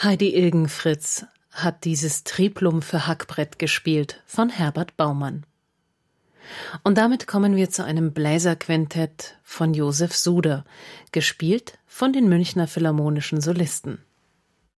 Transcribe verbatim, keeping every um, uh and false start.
Heidi Ilgenfritz hat dieses Triplum für Hackbrett gespielt von Herbert Baumann. Und damit kommen wir zu einem Bläserquintett von Josef Suder, gespielt von den Münchner Philharmonischen Solisten.